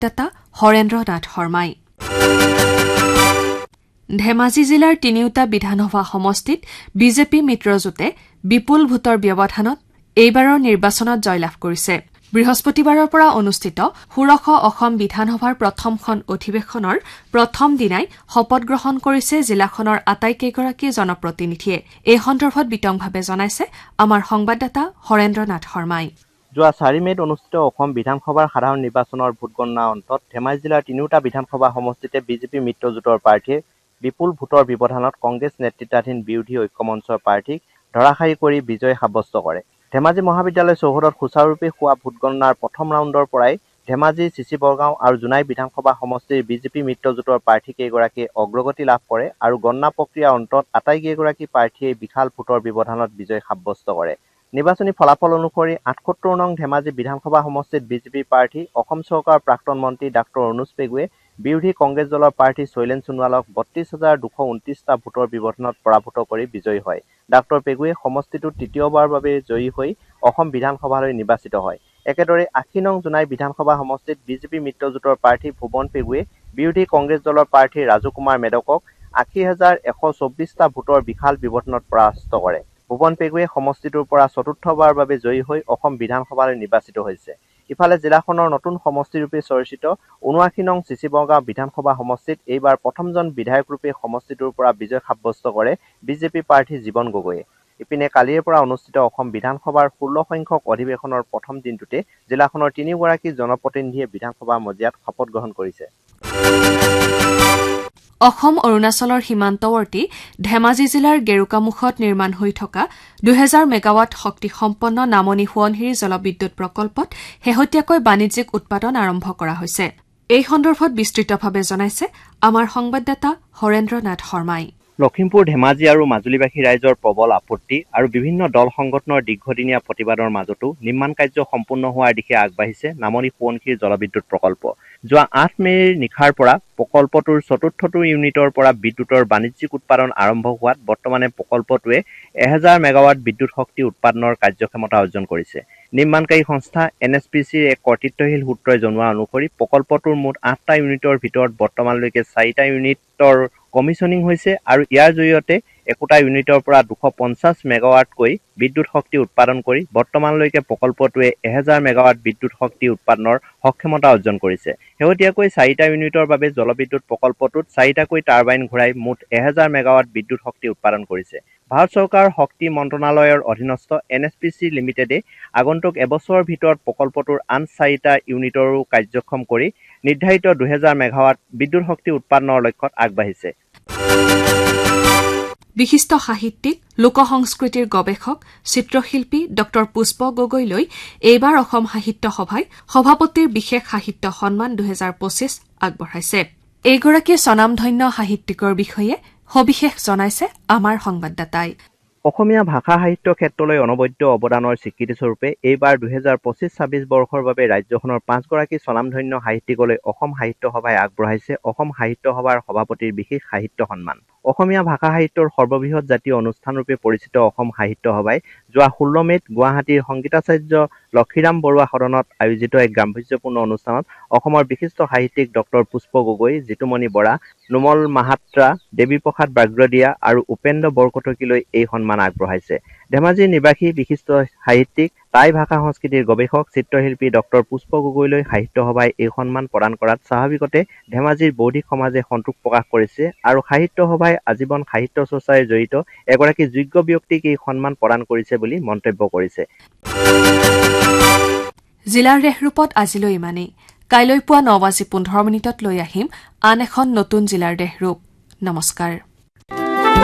সংবাদদাতা হৰেন্দ্ৰ নাথ শৰ্মাই ধেমাজি জিলাৰ তিনিওটা বিধানসভা সমষ্টিত বিজেপি মিত্ৰজোঁটে বিপুল ভোটৰ ব্যৱধানত এইবাৰৰ নিৰ্বাচনত জয়লাভ কৰিছে বৃহস্পতিবাৰৰ পৰা অনুষ্ঠিত ষোড়শ অসম বিধানসভাৰ প্ৰথমখন অধিৱেশনৰ প্ৰথম দিনাই শপত গ্ৰহণ কৰিছে জিলাখনৰ আটাইকেইগৰাকী জনপ্ৰতিনিধিয়ে এই সন্দৰ্ভত বিতংভাৱে জনাইছে আমাৰ সংবাদদাতা হৰেন্দ্ৰ নাথ শৰ্মাই যোৱা 4 মেত অনুষ্ঠিত অসম বিধানসভাৰ সাধাৰণ নিৰ্বাচনৰ ভোটগণনা অন্তত ধেমাজি জিলাৰ তিনিওটা বিধানসভা সমষ্টিতে বিজেপি মিত্ৰজোঁটৰ প্ৰাৰ্থীয়ে বিপুল ভোটৰ ব্যৱধানত কংগ্ৰেছ নেতৃত্বাধীন বিৰোধী ঐক্যমঞ্চৰ প্ৰাৰ্থীক ধৰাশায়ী কৰি বিজয় সাব্যস্ত কৰে ধেমাজি মহাবিদ্যালয় চৌহদত সুচাৰুৰূপে হোৱা ভোটগণনাৰ প্ৰথম ৰাউণ্ডৰ পৰাই ধেমাজি চিচি বৰগাঁও আৰু জোনাই বিধানসভা সমষ্টিৰ বিজেপি মিত্ৰজোঁটৰ প্ৰাৰ্থীকেইগৰাকীয়ে অগ্ৰগতি লাভ কৰে আৰু গণনা প্ৰক্ৰিয়াৰ অন্তত আটাইকেইগৰাকী প্ৰাৰ্থীয়ে বিশাল ভোটৰ ব্যৱধানত বিজয় সাব্যস্ত কৰে নিৰ্বাচনী ফলাফল অনুসৰি ৭৮ নং ধেমাজি বিধানসভা সমষ্টিত বিজেপিৰ প্ৰাৰ্থী অসম চৰকাৰৰ প্ৰাক্তন মন্ত্ৰী ডাঃ অনুজ পেগুৱে বিৰোধী কংগ্ৰেছ দলৰ প্ৰাৰ্থী শৈলেন সোণোৱালক ৩২,২২৯টা ভোটৰ ব্যৱধানত পৰাভূত কৰি বিজয়ী হয় ডাঃ পেগুৱে সমষ্টিটোত তৃতীয়বাৰৰ বাবে জয়ী হৈ অসম বিধানসভালৈ নিৰ্বাচিত হয় একেদৰে ৮০ নং জোনাই বিধানসভা সমষ্টিত বিজেপি মিত্ৰজোঁটৰ প্ৰাৰ্থী ভুৱন পেগুৱে বিৰোধী কংগ্ৰেছ দলৰ প্ৰাৰ্থী ৰাজু কুমাৰ মেদকক ৮০,১২৪টা ভোটৰ বিশাল ব্যৱধানত পৰাস্ত কৰে ভুৱন পেগুৱে সমষ্টিটোৰ পৰা চতুৰ্থবাৰৰ বাবে জয়ী হৈ অসম বিধানসভালৈ নিৰ্বাচিত হৈছে ইফালে জিলাখনৰ নতুন সমষ্টিৰূপে চৰ্চিত ৭৯ নং চিচি বৰগাঁও বিধানসভা সমষ্টিত এইবাৰ প্ৰথমজন বিধায়কৰূপে সমষ্টিটোৰ পৰা বিজয় সাব্যস্ত কৰে বিজেপি প্ৰাৰ্থী জীৱন গগৈয়ে ইপিনে কালিৰ পৰা অনুষ্ঠিত অসম বিধানসভাৰ ১৬ সংখ্যক অধিৱেশনৰ প্ৰথম দিনটোতে জিলাখনৰ তিনিগৰাকী জনপ্ৰতিনিধিয়ে বিধানসভা মজিয়াত শপত গ্ৰহণ কৰিছে অসম অৰুণাচলৰ সীমান্তৱৰ্তী ধেমাজি জিলাৰ গেৰুকামুখত নিৰ্মাণ হৈ থকা ২০০০ মেগাৱাট শক্তিসম্পন্ন নামনি সোৱণশিৰি জলবিদ্যুৎ প্ৰকল্পত শেহতীয়াকৈ বাণিজ্যিক উৎপাদন আৰম্ভ কৰা হৈছে এই সন্দৰ্ভত বিস্তৃতভাৱে জনাইছে আমাৰ সংবাদদাতা হৰেন্দ্ৰ নাথ শৰ্মাই লখিমপুৰ ধেমাজি আৰু মাজুলীবাসী ৰাইজৰ প্ৰবল আপত্তি আৰু বিভিন্ন দল সংগঠনৰ দীৰ্ঘদিনীয়া প্ৰতিবাদৰ মাজতো নিৰ্মাণ কাৰ্য সম্পূৰ্ণ হোৱাৰ দিশে আগবাঢ়িছে নামনি সোৱণশিৰি জলবিদ্যুৎ প্ৰকল্প যোৱা ৮ মেৰ নিশাৰ পৰা প্ৰকল্পটোৰ চতুৰ্থটো ইউনিটৰ পৰা বিদ্যুৎৰ বাণিজ্যিক উৎপাদন আৰম্ভ হোৱাত বৰ্তমানে প্ৰকল্পটোৱে ১০০০ মেগাৱাট বিদ্যুৎ শক্তি উৎপাদনৰ কাৰ্যক্ষমতা অৰ্জন কৰিছে নিৰ্মাণকাৰী সংস্থা NSPCৰ এক কৰ্তৃত্বশীল সূত্ৰই জনোৱা অনুসৰি প্ৰকল্পটোৰ মুঠ ৮টা ইউনিটৰ ভিতৰত বৰ্তমানলৈকে ৪টা ইউনিটৰ কমিছনিং হৈছে আৰু ইয়াৰ জৰিয়তে একোটা ইউনিটৰ পৰা ২৫০ মেগাৱাটকৈ বিদ্যুৎ শক্তি উৎপাদন কৰি বৰ্তমানলৈকে প্ৰকল্পটোৱে ১০০০ মেগাৱাট বিদ্যুৎ শক্তি উৎপাদনৰ সক্ষমতা অৰ্জন কৰিছে শেহতীয়াকৈ ৪টা ইউনিটৰ বাবে জলবিদ্যুৎ প্ৰকল্পটোত 4টাকৈ টাৰবাইন ঘূৰাই মুঠ ১০০০ মেগাৱাট বিদ্যুৎ শক্তি উৎপাদন কৰিছে ভাৰত চৰকাৰৰ শক্তি মন্ত্ৰণালয়ৰ অধীনস্থ NSPC লিমিটেডে আগন্তুক এবছৰৰ ভিতৰত প্ৰকল্পটোৰ আন 4টা ইউনিটৰো কাৰ্যক্ষম কৰি নিৰ্ধাৰিত ২০০০ মেগাৱাট বিদ্যুৎ শক্তি উৎপাদনৰ লক্ষ্যত আগবাঢ়িছে বিশিষ্ট সাহিত্যিক লোক সংস্কৃতিৰ গৱেষক চিত্ৰশিল্পী ডক্টৰ পুষ্প গগৈলৈ এইবাৰ অসম সাহিত্য সভাই সভাপতিৰ বিশেষ সাহিত্য সন্মান ২০২৫ আগবঢ়াইছে এইগৰাকী স্বনামধন্য সাহিত্যিকৰ বিষয়ে সবিশেষ জনাইছে আমাৰ সংবাদদাতাই অসমীয়া ভাষা সাহিত্য ক্ষেত্ৰলৈ অনবদ্য অৱদানৰ স্বীকৃতিস্বৰূপে এইবাৰ ২০২৫-২৬ বৰ্ষৰ বাবে ৰাজ্যখনৰ 5গৰাকী স্বনামধন্য সাহিত্যিকলৈ অসম সাহিত্য সভাই আগবঢ়াইছে অসম সাহিত্য সভাৰ সভাপতিৰ বিশেষ সাহিত্য সন্মান অসমীয়া ভাষা সাহিত্যৰ সৰ্ববৃহৎ জাতীয় অনুষ্ঠানৰূপে পৰিচিত অসম সাহিত্য সভাই যোৱা ১৬ মেত গুৱাহাটীৰ সংগীতাচাৰ্য লক্ষীৰাম বৰুৱা সদনত আয়োজিত এক গাম্ভীৰ্যপূৰ্ণ অনুষ্ঠানত অসমৰ বিশিষ্ট সাহিত্যিক ডক্টৰ পুষ্প গগৈ জিতুমণি বৰা নোমল মাহাত্ৰা দেৱীপ্ৰসাদ বাগ্ৰদিয়া আৰু উপেন্দ্ৰ বৰকটকীলৈ এই সন্মান আগবঢ়াইছে ধেমাজিৰ নিবাসী বিশিষ্ট সাহিত্যিক টাই ভাষা সংস্কৃতিৰ গৱেষক চিত্ৰশিল্পী ডক্টৰ পুষ্প গগৈলৈ সাহিত্য সভাই এই সন্মান প্ৰদান কৰাত স্বাভাৱিকতে ধেমাজিৰ বৌদ্ধিক সমাজে সন্তোষ প্ৰকাশ কৰিছে আৰু সাহিত্য সভাই আজীৱন সাহিত্য চৰ্চাৰে জড়িত এগৰাকী যোগ্য ব্যক্তিক এই সন্মান প্ৰদান কৰিছে বুলি মন্তব্য কৰিছে জিলাৰ দেশৰূপত আজিলৈ ইমানেই কাইলৈ পুৱা ৯:১৫ লৈ আহিম আন এখন নতুন জিলাৰ দেশৰূপ নমস্কাৰ